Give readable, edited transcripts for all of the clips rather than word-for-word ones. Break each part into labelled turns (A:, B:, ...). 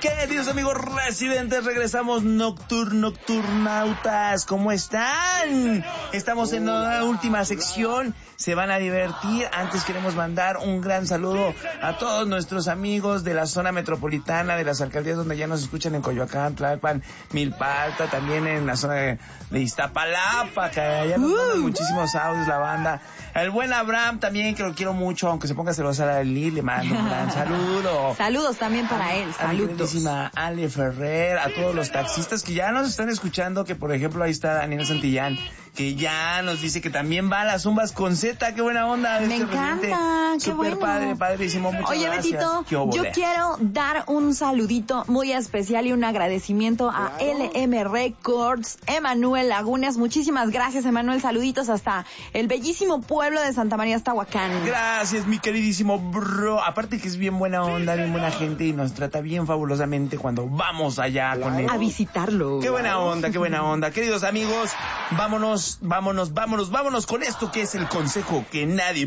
A: Queridos amigos residentes, regresamos nocturnautas. ¿Cómo están? Estamos en la última sección. Se van a divertir. Antes queremos mandar un gran saludo a todos nuestros amigos de la zona metropolitana, de las alcaldías donde ya nos escuchan en Coyoacán, Tlalpan, Milpalta, también en la zona de Iztapalapa, que allá nos mandan muchísimos audios la banda. El buen Abraham también, que lo quiero mucho, aunque se ponga celosa a Lili, le mando un gran saludo.
B: Saludos también para él, saludos.
A: Ale Ferrer, a todos los taxistas que ya nos están escuchando, que por ejemplo ahí está Daniel Santillán, que ya nos dice que también va a las zumbas con Z. Qué buena onda.
B: Me encanta, qué
A: Súper
B: bueno.
A: padrísimo, muchas
B: Oye,
A: gracias.
B: Betito, yo quiero dar un saludito muy especial y un agradecimiento a LM Records, Emanuel Lagunes. Muchísimas gracias, Emanuel. Saluditos hasta el bellísimo pueblo de Santa María Aztahuacán.
A: Gracias, mi queridísimo bro. Aparte que es bien buena onda, bien buena gente y nos trata bien fabulosamente cuando vamos allá con él.
B: A visitarlo.
A: Qué buena onda, qué buena onda. Queridos amigos, vámonos con esto que es el consejo que nadie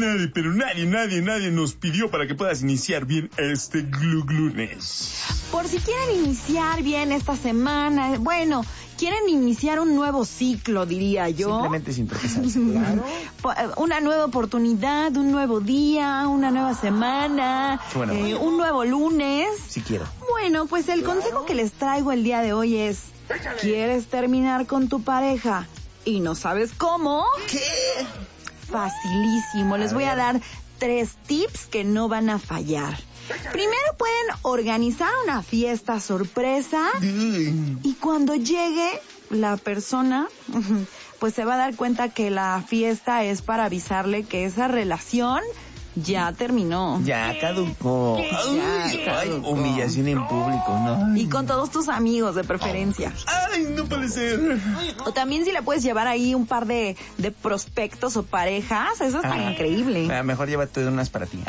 A: nos pidió para que puedas iniciar bien este Gluglunes.
B: Por si quieren iniciar bien esta semana, bueno, quieren iniciar un nuevo ciclo, diría yo.
A: Simplemente sin tropezarse, claro.
B: Una nueva oportunidad, un nuevo día, una nueva semana,
A: bueno,
B: un nuevo lunes.
A: Si quiero.
B: Bueno, pues el consejo que les traigo el día de hoy es: ¿quieres terminar con tu pareja y no sabes cómo?
A: ¿Qué?
B: Facilísimo. Les voy a dar 3 tips que no van a fallar. Primero, pueden organizar una fiesta sorpresa y cuando llegue la persona, pues se va a dar cuenta que la fiesta es para avisarle que esa relación ya terminó.
A: Ya caducó.
B: Caducó.
A: Humillación en público, ¿no?
B: Y con todos tus amigos, de preferencia.
A: Ay, no puede ser.
B: O también si le puedes llevar ahí un par de prospectos o parejas, eso está increíble.
A: Mejor llévate unas para ti.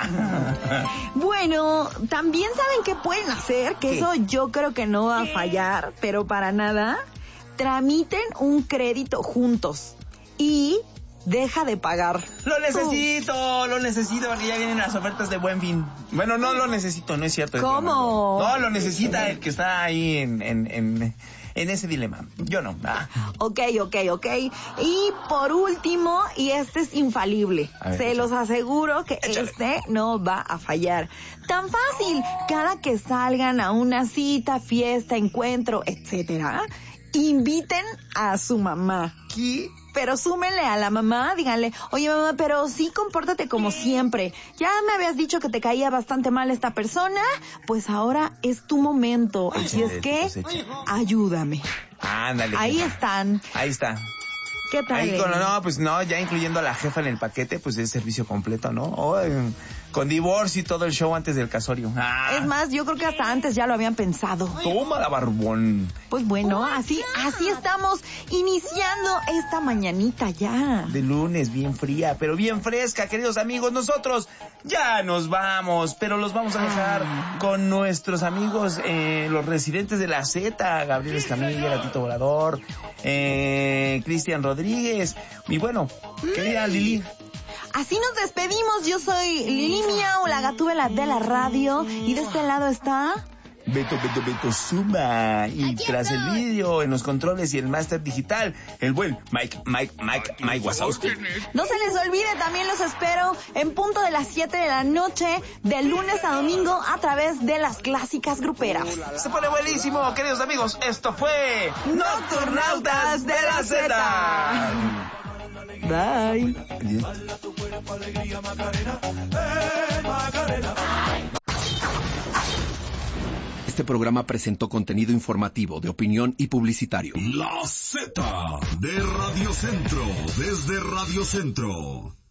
B: Bueno, también saben qué pueden hacer, que eso yo creo que no va a fallar, pero para nada. Tramiten un crédito juntos y deja de pagar.
A: Lo necesito porque ya vienen las ofertas de Buen Fin. Bueno, no lo necesito, no es cierto.
B: ¿Cómo?
A: No, lo necesita el que está ahí en ese dilema. Yo no.
B: Ok. Y por último, y este es infalible, se los aseguro que este no va a fallar. Tan fácil, cada que salgan a una cita, fiesta, encuentro, etcétera, inviten a su mamá.
A: ¿Qué?
B: Pero súmenle a la mamá, díganle: oye mamá, pero sí compórtate como siempre. Ya me habías dicho que te caía bastante mal esta persona, pues ahora es tu momento. Así es que ayúdame.
A: Ándale.
B: Ahí están.
A: Ahí está.
B: ¿Qué tal?
A: Ahí ya incluyendo a la jefa en el paquete, pues es servicio completo, ¿no? Con divorcio y todo el show antes del casorio.
B: Es más, yo creo que hasta antes ya lo habían pensado.
A: Toma la barbón.
B: Pues bueno, así estamos iniciando esta mañanita ya.
A: De lunes, bien fría, pero bien fresca, queridos amigos. Nosotros ya nos vamos, pero los vamos a dejar con nuestros amigos, los residentes de la Z, Gabriel Escamilla, Tito Volador, Cristian Rodríguez, y bueno, querida Lili.
B: Así nos despedimos. Yo soy Lili Miau, la gatúbela de la radio, y de este lado está
A: Beto Zuma, y tras el vídeo, en los controles y el máster digital, el buen Mike Wazowski.
B: No se les olvide, también los espero en punto de las 7 de la noche, de lunes a domingo, a través de las clásicas gruperas.
A: Se pone buenísimo, queridos amigos. Esto fue Nocturnautas de la Z.
B: Bye.
C: Este programa presentó contenido informativo de opinión y publicitario.
D: La Z de Radio Centro, desde Radio Centro.